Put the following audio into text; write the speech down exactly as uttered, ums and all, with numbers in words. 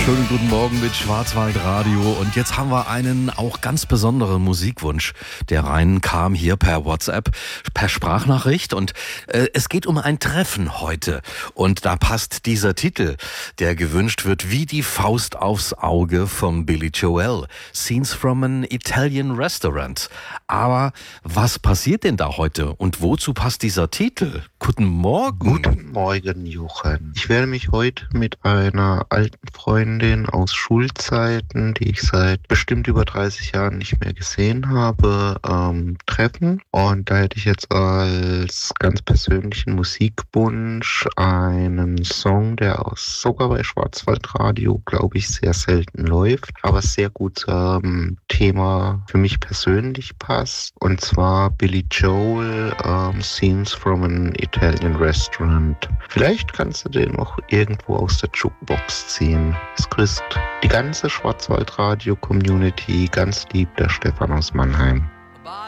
Schönen guten Morgen mit Schwarzwaldradio. Und jetzt haben wir einen auch ganz besonderen Musikwunsch, der reinkam hier per WhatsApp, per Sprachnachricht. Und äh, es geht um ein Treffen heute. Und da passt dieser Titel, der gewünscht wird, wie die Faust aufs Auge von Billy Joel. Scenes from an Italian Restaurant. Aber was passiert denn da heute? Und wozu passt dieser Titel? Guten Morgen. Guten Morgen, Jochen. Ich werde mich heute mit einer alten Freundin aus Schulzeiten, die ich seit bestimmt über dreißig Jahren nicht mehr gesehen habe, ähm, treffen. Und da hätte ich jetzt als ganz persönlichen Musikwunsch einen Song, der aus, sogar bei Schwarzwaldradio, glaube ich, sehr selten läuft, aber sehr gut zum Thema für mich persönlich passt. Und zwar Billy Joel, ähm, Scenes from an Italian Restaurant. Vielleicht kannst du den noch irgendwo aus der Jukebox ziehen. Es grüßt die ganze Schwarzwaldradio-Community, ganz lieb der Stefan aus Mannheim.